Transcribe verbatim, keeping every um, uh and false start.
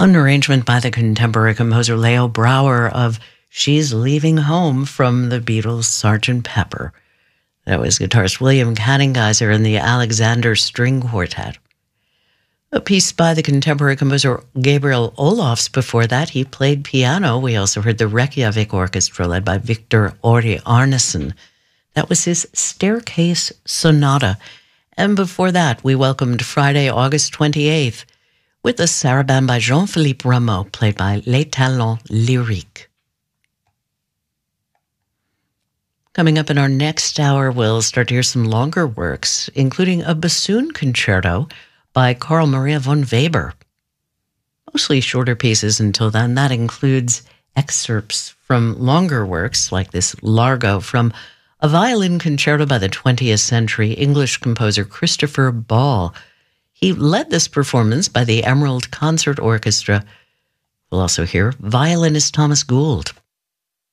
An arrangement by the contemporary composer Leo Brouwer of She's Leaving Home from the Beatles' Sergeant Pepper. That was guitarist William Kannengeiser and the Alexander String Quartet. A piece by the contemporary composer Gabriel Olofs. Before that, he played piano. We also heard the Reykjavik Orchestra led by Victor Ori Arneson. That was his Staircase Sonata. And before that, we welcomed Friday, August twenty-eighth, with a sarabande by Jean-Philippe Rameau, played by Les Talents Lyriques. Coming up in our next hour, we'll start to hear some longer works, including a bassoon concerto by Carl Maria von Weber. Mostly shorter pieces until then. That includes excerpts from longer works, like this Largo from a violin concerto by the twentieth century English composer Christopher Ball. He led this performance by the Emerald Concert Orchestra. We'll also hear violinist Thomas Gould.